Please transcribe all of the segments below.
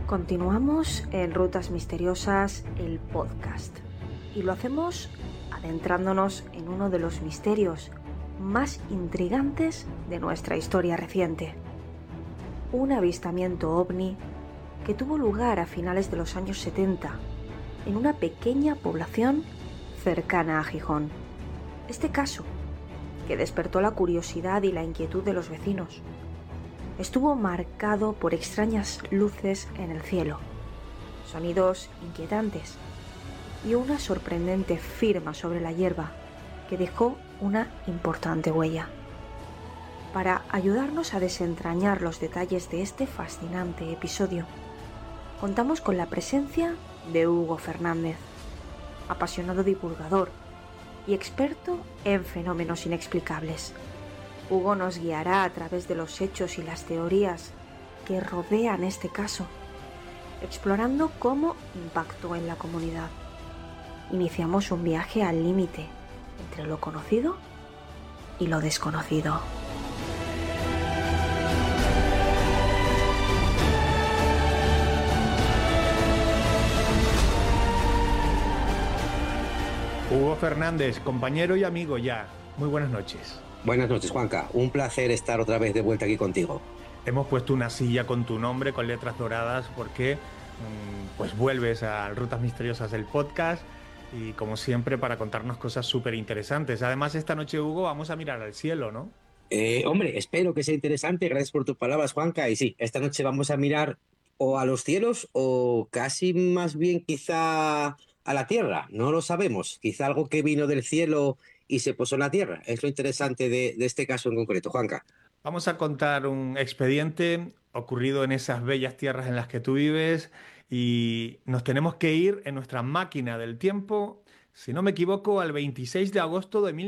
Continuamos en Rutas Misteriosas, el podcast, y lo hacemos adentrándonos en uno de los misterios más intrigantes de nuestra historia reciente. Un avistamiento ovni que tuvo lugar a finales de los años 70 en una pequeña población cercana a Gijón. Este caso, que despertó la curiosidad y la inquietud de los vecinos, estuvo marcado por extrañas luces en el cielo, sonidos inquietantes y una sorprendente firma sobre la hierba que dejó una importante huella. Para ayudarnos a desentrañar los detalles de este fascinante episodio, contamos con la presencia de Hugo Fernández, apasionado divulgador y experto en fenómenos inexplicables. Hugo nos guiará a través de los hechos y las teorías que rodean este caso, explorando cómo impactó en la comunidad. Iniciamos un viaje al límite entre lo conocido y lo desconocido. Hugo Fernández, compañero y amigo ya. Muy buenas noches. Buenas noches, Juanca. Un placer estar otra vez de vuelta aquí contigo. Hemos puesto una silla con tu nombre, con letras doradas, porque pues vuelves a Rutas Misteriosas del podcast y como siempre para contarnos cosas súper interesantes. Además, esta noche, Hugo, vamos a mirar al cielo, ¿no? Hombre, espero que sea interesante. Gracias por tus palabras, Juanca. Y sí, esta noche vamos a mirar o a los cielos o casi más bien quizá a la tierra. No lo sabemos. Quizá algo que vino del cielo y se posó en la tierra. Es lo interesante de este caso en concreto, Juanca. Vamos a contar un expediente ocurrido en esas bellas tierras en las que tú vives y nos tenemos que ir en nuestra máquina del tiempo, si no me equivoco, al 26 de agosto de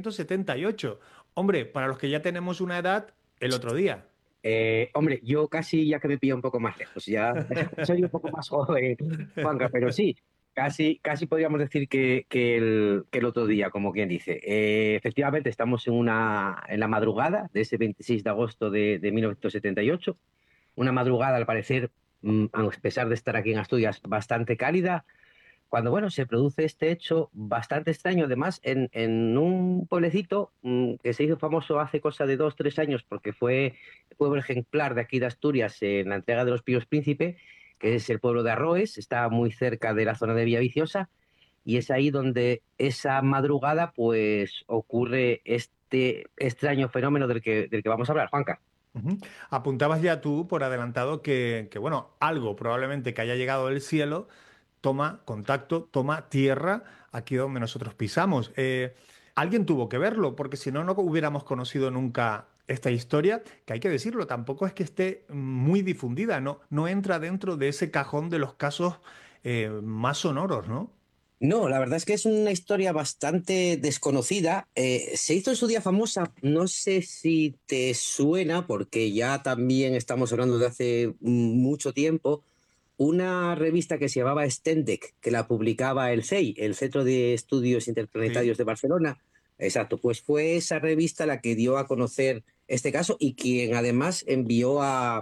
1978. Hombre, para los que ya tenemos una edad, el otro día. Hombre, yo casi ya que me pilla un poco más lejos, ya soy un poco más joven, Juanca, pero sí, casi podríamos decir que el otro día, como quien dice. Efectivamente, estamos en la madrugada de ese 26 de agosto de 1978, una madrugada al parecer, a pesar de estar aquí en Asturias, bastante cálida, cuando, bueno, se produce este hecho bastante extraño, además, en un pueblecito que se hizo famoso hace cosa de 2, 3 años, porque fue el pueblo ejemplar de aquí de Asturias en la entrega de los Píos Príncipe, que es el pueblo de Arroes, está muy cerca de la zona de Villaviciosa, y es ahí donde esa madrugada, pues, ocurre este extraño fenómeno del que vamos a hablar, Juanca. Ujú. Apuntabas ya tú por adelantado bueno, algo probablemente que haya llegado del cielo toma contacto, toma tierra aquí donde nosotros pisamos. Alguien tuvo que verlo, porque si no, no hubiéramos conocido nunca esta historia, que hay que decirlo, tampoco es que esté muy difundida, no entra dentro de ese cajón de los casos más sonoros, ¿no? No, la verdad es que es una historia bastante desconocida. Se hizo en su día famosa, no sé si te suena, porque ya también estamos hablando de hace mucho tiempo, una revista que se llamaba Stendek, que la publicaba el CEI, el Centro de Estudios Sí. Interplanetarios de Barcelona. Exacto, pues fue esa revista la que dio a conocer este caso y quien además envió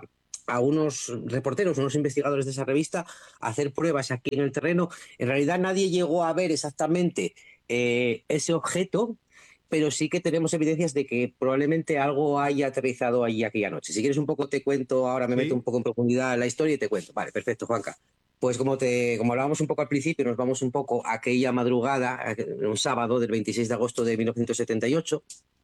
a unos reporteros, unos investigadores de esa revista, a hacer pruebas aquí en el terreno. En realidad nadie llegó a ver exactamente ese objeto, pero sí que tenemos evidencias de que probablemente algo haya aterrizado allí aquella noche. Si quieres un poco te cuento, ahora me meto un Sí. poco en profundidad en la historia y te cuento. Vale, perfecto, Juanca. Pues como hablábamos un poco al principio, nos vamos un poco a aquella madrugada, un sábado del 26 de agosto de 1978.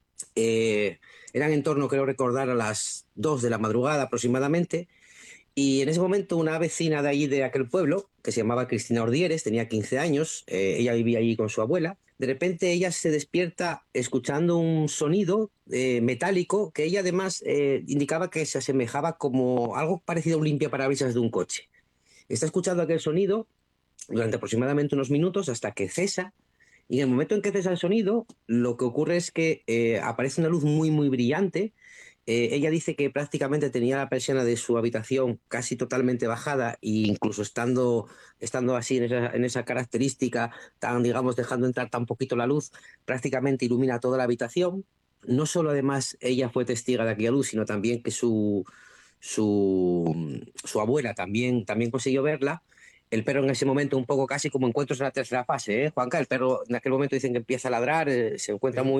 Eran en torno, creo recordar, a las 2 de la madrugada aproximadamente. Y en ese momento una vecina de allí, de aquel pueblo, que se llamaba Cristina Ordieres, tenía 15 años, ella vivía allí con su abuela. De repente ella se despierta escuchando un sonido metálico que ella además indicaba que se asemejaba como algo parecido a un limpiaparabrisas de un coche. Está escuchando aquel sonido durante aproximadamente unos minutos hasta que cesa. Y en el momento en que cesa el sonido, lo que ocurre es que aparece una luz muy, muy brillante. Ella dice que prácticamente tenía la persiana de su habitación casi totalmente bajada e incluso estando así en esa característica, tan, digamos, dejando entrar tan poquito la luz, prácticamente ilumina toda la habitación. No solo además ella fue testiga de aquella luz, sino también que su abuela también consiguió verla. El perro en ese momento un poco casi como encuentros en la tercera fase, ¿eh, Juanca? El perro en aquel momento dicen que empieza a ladrar, se encuentra Sí.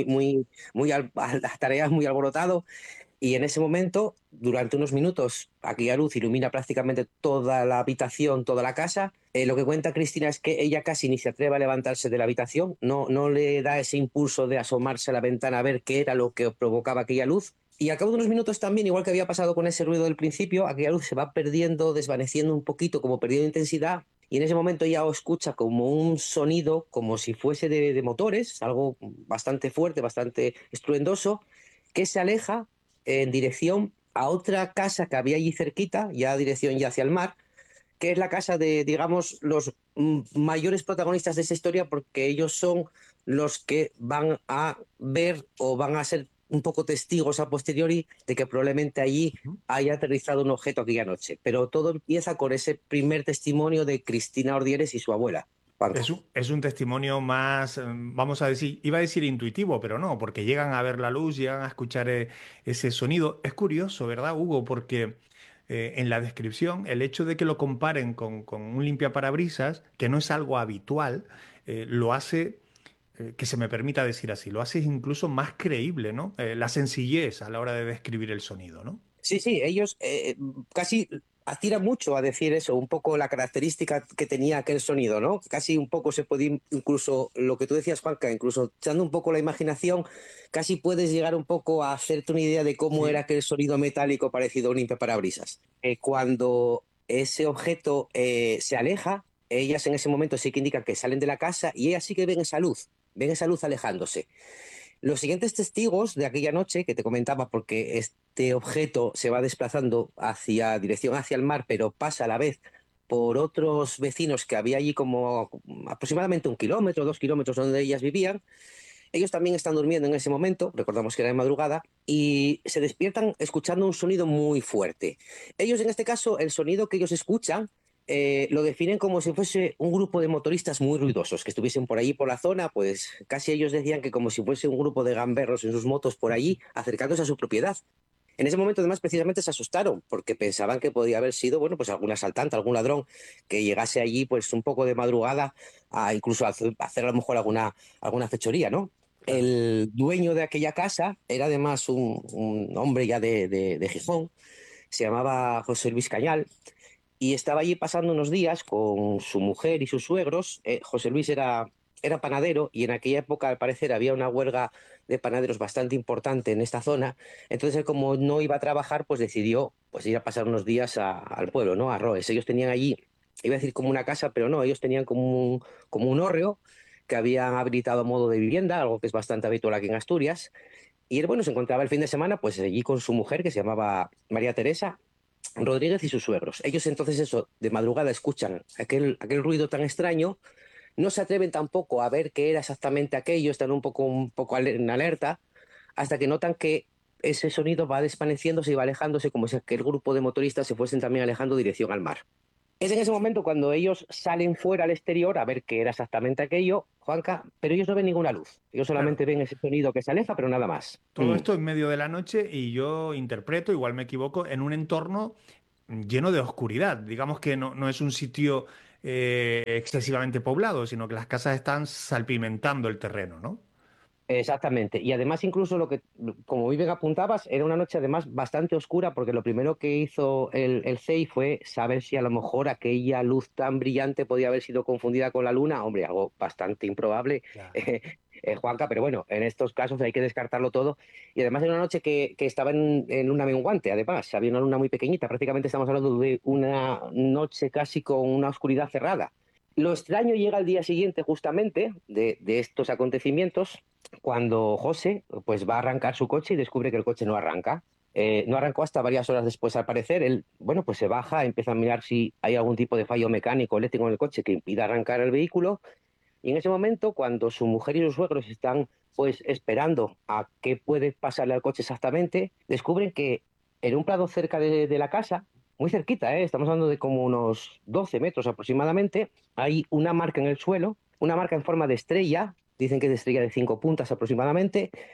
a las tareas, muy alborotado, y en ese momento, durante unos minutos, aquella luz ilumina prácticamente toda la habitación, toda la casa. Lo que cuenta Cristina es que ella casi ni se atreve a levantarse de la habitación, no le da ese impulso de asomarse a la ventana a ver qué era lo que provocaba aquella luz. Y al cabo de unos minutos también, igual que había pasado con ese ruido del principio, aquella luz se va perdiendo, desvaneciendo un poquito, como perdiendo intensidad. Y en ese momento ella escucha como un sonido, como si fuese de motores, algo bastante fuerte, bastante estruendoso, que se aleja en dirección a otra casa que había allí cerquita, ya dirección ya hacia el mar, que es la casa de, digamos, los mayores protagonistas de esa historia, porque ellos son los que van a ver o van a ser un poco testigos a posteriori de que probablemente allí Ujú. haya aterrizado un objeto aquella noche. Pero todo empieza con ese primer testimonio de Cristina Ordieres y su abuela, Juanca. Es un testimonio más, vamos a decir, iba a decir intuitivo, pero no, porque llegan a ver la luz, llegan a escuchar ese sonido. Es curioso, ¿verdad, Hugo? Porque en la descripción, el hecho de que lo comparen con un limpiaparabrisas, que no es algo habitual, lo hace, que se me permita decir así, lo hace incluso más creíble, ¿no? La sencillez a la hora de describir el sonido, ¿no? Sí, sí, ellos casi tiran mucho a decir eso, un poco la característica que tenía aquel sonido, ¿no? Casi un poco se puede, incluso lo que tú decías, Juanca, incluso echando un poco la imaginación, casi puedes llegar un poco a hacerte una idea de cómo era Sí. aquel sonido metálico parecido a un limpiaparabrisas. Cuando ese objeto se aleja, ellas en ese momento sí que indican que salen de la casa y ellas sí que ven esa luz alejándose. Los siguientes testigos de aquella noche que te comentaba, porque este objeto se va desplazando hacia dirección hacia el mar, pero pasa a la vez por otros vecinos que había allí como aproximadamente 1 kilómetro, 2 kilómetros donde ellas vivían. Ellos también están durmiendo en ese momento, recordamos que era de madrugada, y se despiertan escuchando un sonido muy fuerte. Ellos, en este caso, el sonido que ellos escuchan lo definen como si fuese un grupo de motoristas muy ruidosos que estuviesen por allí por la zona, pues casi ellos decían que como si fuese un grupo de gamberros en sus motos por allí acercándose a su propiedad. En ese momento, además, precisamente se asustaron porque pensaban que podía haber sido, bueno, pues algún asaltante, algún ladrón que llegase allí, pues un poco de madrugada, a incluso hacer a lo mejor alguna fechoría, ¿no? Claro. El dueño de aquella casa era además un hombre ya de Gijón, se llamaba José Luis Cañal, y estaba allí pasando unos días con su mujer y sus suegros. José Luis era panadero y en aquella época, al parecer, había una huelga de panaderos bastante importante en esta zona. Entonces, él, como no iba a trabajar, pues decidió pues, ir a pasar unos días al pueblo, ¿no? A Roes. Ellos tenían allí, iba a decir como una casa, pero no, ellos tenían como un hórreo que habían habilitado a modo de vivienda, algo que es bastante habitual aquí en Asturias. Y él, bueno, se encontraba el fin de semana pues allí con su mujer, que se llamaba María Teresa Rodríguez, y sus suegros. Ellos entonces eso, de madrugada escuchan aquel ruido tan extraño, no se atreven tampoco a ver qué era exactamente aquello, están un poco en alerta, hasta que notan que ese sonido va desvaneciéndose y va alejándose, como si aquel grupo de motoristas se fuesen también alejando dirección al mar. Es en ese momento cuando ellos salen fuera al exterior a ver qué era exactamente aquello, Juanca, pero ellos no ven ninguna luz. Ellos Claro. solamente ven ese sonido que se aleja, pero nada más. Todo esto en medio de la noche y yo interpreto, igual me equivoco, en un entorno lleno de oscuridad. Digamos que no es un sitio excesivamente poblado, sino que las casas están salpimentando el terreno, ¿no? Exactamente. Y además, incluso como bien apuntabas, era una noche además bastante oscura, porque lo primero que hizo el CEI fue saber si a lo mejor aquella luz tan brillante podía haber sido confundida con la luna. Hombre, algo bastante improbable, Claro. Juanca, pero bueno, en estos casos hay que descartarlo todo. Y además era una noche que estaba en luna menguante, además, había una luna muy pequeñita, prácticamente estamos hablando de una noche casi con una oscuridad cerrada. Lo extraño llega al día siguiente, justamente, de estos acontecimientos, cuando José pues, va a arrancar su coche y descubre que el coche no arranca. No arrancó hasta varias horas después, al parecer. Él, bueno, pues se baja, empieza a mirar si hay algún tipo de fallo mecánico eléctrico en el coche que impida arrancar el vehículo. Y en ese momento, cuando su mujer y sus suegros están pues esperando a qué puede pasarle al coche exactamente, descubren que en un prado cerca de la casa, muy cerquita, estamos hablando de como unos 12 metros aproximadamente, hay una marca en el suelo, una marca en forma de estrella, dicen que es de estrella de 5 puntas aproximadamente,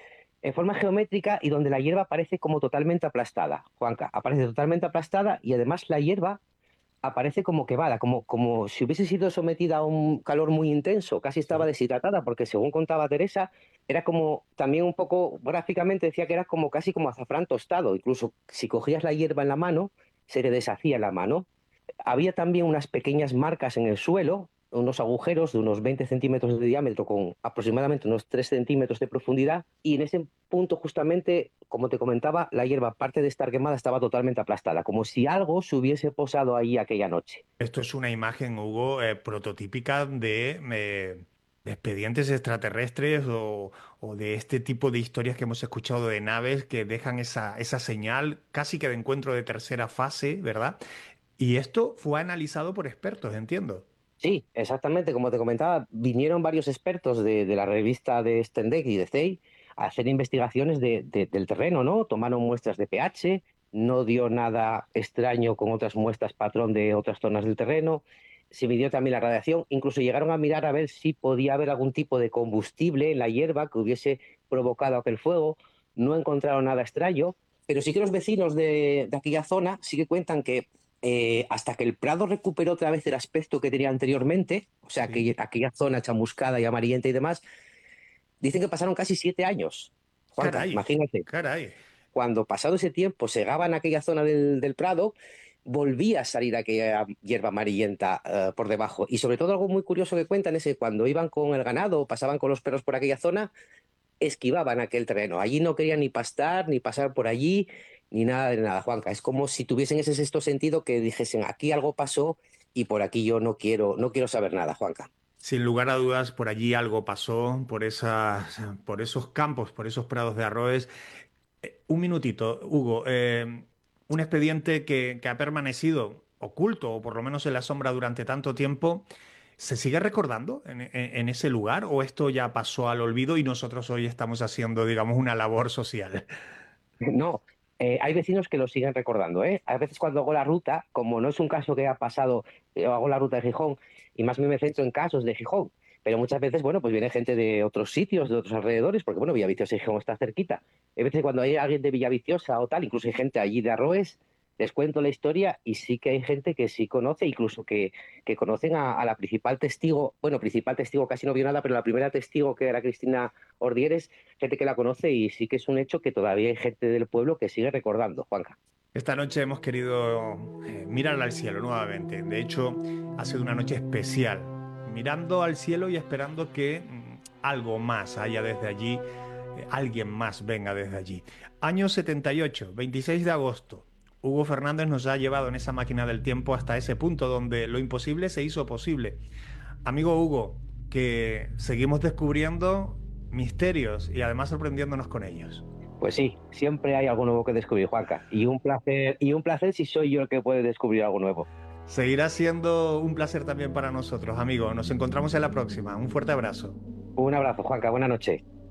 en forma geométrica y donde la hierba aparece como totalmente aplastada, Juanca. Aparece totalmente aplastada y además la hierba aparece como quemada, como si hubiese sido sometida a un calor muy intenso, casi estaba Sí. deshidratada, porque según contaba Teresa, era como también un poco, gráficamente decía que era como casi como azafrán tostado, incluso si cogías la hierba en la mano, se te deshacía la mano. Había también unas pequeñas marcas en el suelo, unos agujeros de unos 20 centímetros de diámetro con aproximadamente unos 3 centímetros de profundidad y en ese punto justamente, como te comentaba, la hierba, aparte de estar quemada, estaba totalmente aplastada, como si algo se hubiese posado ahí aquella noche. Esto es una imagen, Hugo, prototípica de expedientes extraterrestres o de este tipo de historias que hemos escuchado de naves que dejan esa señal casi que de encuentro de tercera fase, ¿verdad? Y esto fue analizado por expertos, entiendo. Sí, exactamente, como te comentaba, vinieron varios expertos de la revista de Stendek y de CEI a hacer investigaciones del terreno, ¿no? Tomaron muestras de pH, no dio nada extraño con otras muestras patrón de otras zonas del terreno, se midió también la radiación, incluso llegaron a mirar a ver si podía haber algún tipo de combustible en la hierba que hubiese provocado aquel fuego, no encontraron nada extraño, pero sí que los vecinos de aquella zona sí que cuentan que hasta que el Prado recuperó otra vez el aspecto que tenía anteriormente, o sea, Sí. aquella zona chamuscada y amarillenta y demás, dicen que pasaron casi 7 años. Juanca, Caray, imagínate, caray. cuando pasado ese tiempo segaban aquella zona del Prado, volvía a salir aquella hierba amarillenta por debajo. Y sobre todo algo muy curioso que cuentan es que cuando iban con el ganado o pasaban con los perros por aquella zona, esquivaban aquel terreno. Allí no querían ni pastar, ni pasar por allí, ni nada de nada, Juanca. Es como si tuviesen ese sexto sentido que dijesen, aquí algo pasó y por aquí yo no quiero saber nada, Juanca. Sin lugar a dudas, por allí algo pasó, por esos campos, por esos prados de arroz. Un minutito, Hugo. Un expediente que ha permanecido oculto, o por lo menos en la sombra durante tanto tiempo, ¿se sigue recordando en ese lugar o esto ya pasó al olvido y nosotros hoy estamos haciendo, digamos, una labor social? No, hay vecinos que lo siguen recordando, ¿eh? A veces cuando hago la ruta, como no es un caso que ha pasado, hago la ruta de Gijón y más bien me centro en casos de Gijón, pero muchas veces, bueno, pues viene gente de otros sitios, de otros alrededores, porque, bueno, Villaviciosa y Gijón está cerquita. Hay veces cuando hay alguien de Villaviciosa o tal, incluso hay gente allí de Arroes, les cuento la historia y sí que hay gente que sí conoce, incluso que conocen a la principal testigo, bueno, principal testigo casi no vio nada, pero la primera testigo que era Cristina Ordieres, gente que la conoce y sí que es un hecho que todavía hay gente del pueblo que sigue recordando, Juanca. Esta noche hemos querido mirar al cielo nuevamente. De hecho, ha sido una noche especial, mirando al cielo y esperando que algo más haya desde allí, alguien más venga desde allí. Año 78, 26 de agosto. Hugo Fernández nos ha llevado en esa máquina del tiempo hasta ese punto donde lo imposible se hizo posible. Amigo Hugo, que seguimos descubriendo misterios y además sorprendiéndonos con ellos. Pues sí, siempre hay algo nuevo que descubrir, Juanca. Y un placer si soy yo el que puede descubrir algo nuevo. Seguirá siendo un placer también para nosotros, amigo. Nos encontramos en la próxima. Un fuerte abrazo. Un abrazo, Juanca, buena noche.